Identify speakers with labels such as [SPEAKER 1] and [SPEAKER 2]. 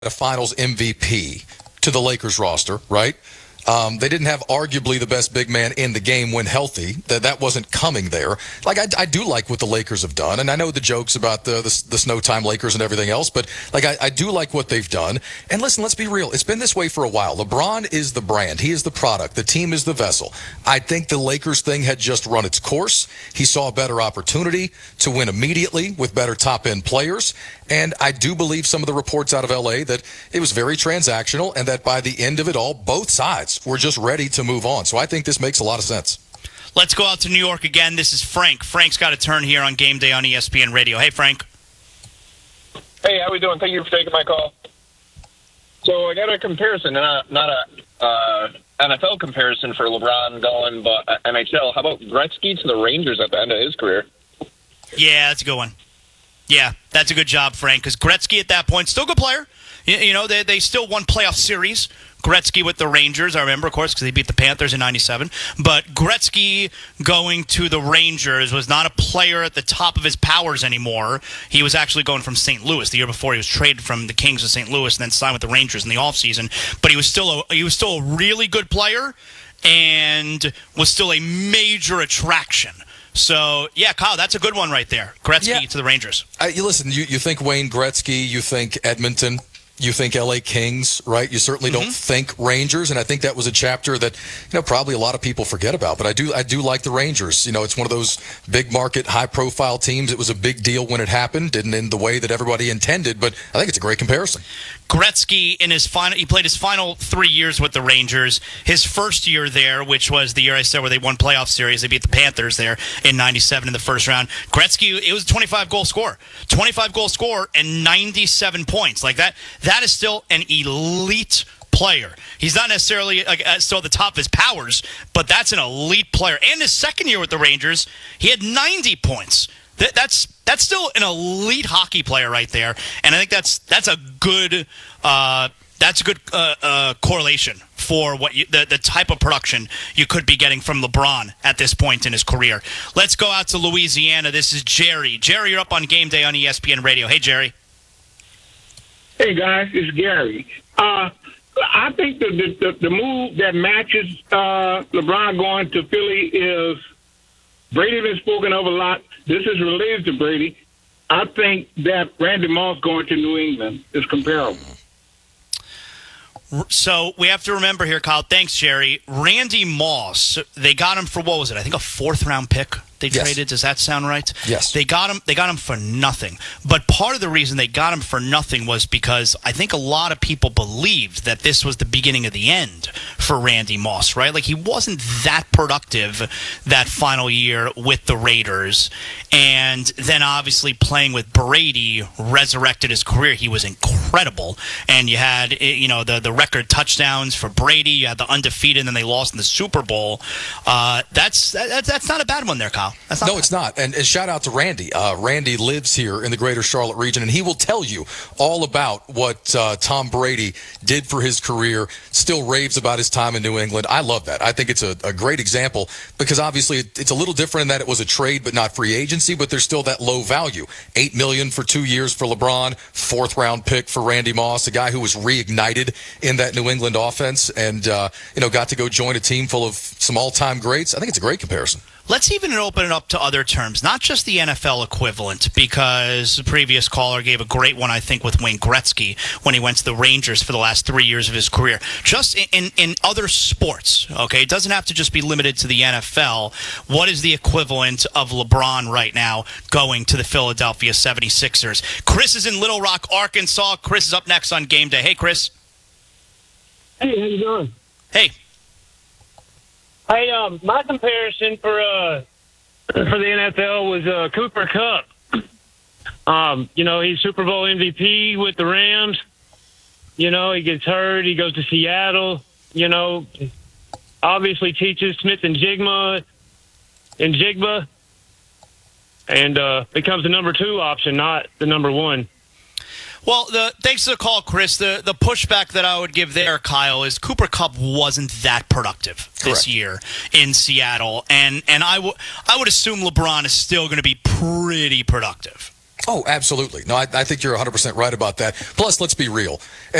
[SPEAKER 1] a Finals MVP to the Lakers roster, right? They didn't have arguably the best big man in the game when healthy. That wasn't coming there. Like, I do like what the Lakers have done, and I know the jokes about the snow time Lakers and everything else, but like I do like what they've done. And listen, let's be real. It's been this way for a while. LeBron is the brand. He is the product. The team is the vessel. I think the Lakers thing had just run its course. He saw a better opportunity to win immediately with better top-end players. And I do believe some of the reports out of L.A. that it was very transactional and that by the end of it all, both sides were just ready to move on. So I think this makes a lot of sense.
[SPEAKER 2] Let's go out to New York again. This is Frank. Frank's got a turn here on Game Day on ESPN Radio. Hey, Frank.
[SPEAKER 3] Hey, how we doing? Thank you for taking my call. So I got a comparison, not a NFL comparison for LeBron going, but NHL. How about Gretzky to the Rangers at the end of his career?
[SPEAKER 2] Yeah, that's a good one. Yeah, that's a good job, Frank, because Gretzky at that point, still a good player. You know, they still won playoff series. Gretzky with the Rangers, I remember, of course, because they beat the Panthers in '97. But Gretzky going to the Rangers was not a player at the top of his powers anymore. He was actually going from St. Louis. The year before, he was traded from the Kings to St. Louis and then signed with the Rangers in the offseason. But he was still a really good player and was still a major attraction. So, yeah, Kyle, that's a good one right there. Gretzky to the Rangers.
[SPEAKER 1] Listen, you think Wayne Gretzky, you think Edmonton, you think L.A. Kings, right? You certainly don't think Rangers, and I think that was a chapter that, probably a lot of people forget about. But I do like the Rangers. It's one of those big market, high-profile teams. It was a big deal when it happened. Didn't end the way that everybody intended, but I think it's a great comparison.
[SPEAKER 2] Gretzky, he played his final 3 years with the Rangers. His first year there, which was the year I said where they won playoff series, they beat the Panthers there in '97 in the first round. Gretzky, it was a 25-goal scorer. 25-goal scorer and 97 points. Like that is still an elite player. He's not necessarily still at the top of his powers, but that's an elite player. And his second year with the Rangers, he had 90 points. That's still an elite hockey player right there, and I think that's a good correlation for what the type of production you could be getting from LeBron at this point in his career. Let's go out to Louisiana. This is Jerry. Jerry, you're up on Game Day on ESPN Radio. Hey, Jerry.
[SPEAKER 4] Hey guys, it's Gary. I think the move that matches LeBron going to Philly is Brady been spoken of a lot. This is related to Brady. I think that Randy Moss going to New England is comparable.
[SPEAKER 2] So we have to remember here, Kyle. Thanks, Jerry. Randy Moss, they got him for, what was it? I think a fourth-round pick they traded. Does that sound right?
[SPEAKER 1] Yes.
[SPEAKER 2] They got him for nothing. But part of the reason they got him for nothing was because I think a lot of people believed that this was the beginning of the end for Randy Moss, right? Like, he wasn't that productive that final year with the Raiders. And then obviously playing with Brady resurrected his career. He was incredible. And you had, the record touchdowns for Brady. You had the undefeated, and then they lost in the Super Bowl. That's not a bad one there, Kyle.
[SPEAKER 1] No, it's not. And shout out to Randy. Randy lives here in the greater Charlotte region, and he will tell you all about what Tom Brady did for his career, still raves about his time in New England. I love that. I think it's a great example because obviously it's a little different in that it was a trade but not free agency, but there's still that low value. $8 million for 2 years for LeBron, fourth-round pick for Randy Moss, a guy who was reignited in that New England offense and got to go join a team full of some all-time greats. I think it's a great comparison.
[SPEAKER 2] Let's even open it up to other terms, not just the NFL equivalent, because the previous caller gave a great one, I think, with Wayne Gretzky when he went to the Rangers for the last 3 years of his career. Just in other sports, okay? It doesn't have to just be limited to the NFL. What is the equivalent of LeBron right now going to the Philadelphia 76ers? Chris is in Little Rock, Arkansas. Chris is up next on Game Day. Hey, Chris.
[SPEAKER 5] Hey, how you doing?
[SPEAKER 2] Hey.
[SPEAKER 5] Hey, my comparison for the NFL was Cooper Kupp. He's Super Bowl MVP with the Rams. He gets hurt. He goes to Seattle. Obviously teaches Smith and Jigma, and becomes the number 2 option, not the number 1.
[SPEAKER 2] Well, thanks to the call, Chris. The pushback that I would give there, Kyle, is Cooper Kupp wasn't that productive this year in Seattle, and I would assume LeBron is still going to be pretty productive.
[SPEAKER 1] Oh, absolutely. No, I think you're 100% right about that. Plus, let's be real.